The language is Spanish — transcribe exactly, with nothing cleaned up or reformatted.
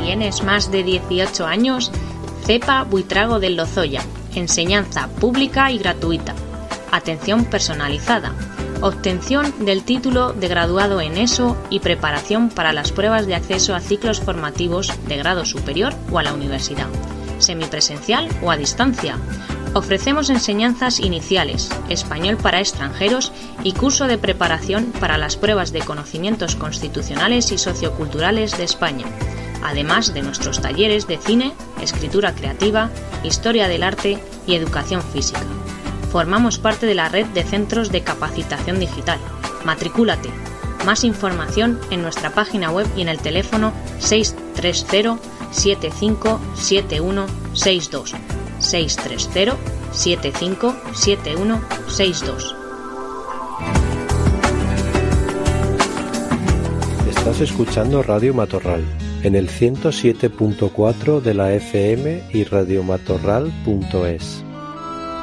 ¿Tienes más de dieciocho años? CEPA Buitrago del Lozoya. Enseñanza pública y gratuita. Atención personalizada. Obtención del título de graduado en ESO y preparación para las pruebas de acceso a ciclos formativos de grado superior o a la universidad, semipresencial o a distancia. Ofrecemos enseñanzas iniciales, español para extranjeros y curso de preparación para las pruebas de conocimientos constitucionales y socioculturales de España, además de nuestros talleres de cine, escritura creativa, historia del arte y educación física. Formamos parte de la red de centros de capacitación digital. Matricúlate. Más información en nuestra página web y en el teléfono seis tres cero, siete cinco siete uno seis dos. seis tres cero, siete cinco siete uno seis dos. Estás escuchando Radio Matorral en el ciento siete punto cuatro de la F M y radiomatorral punto es.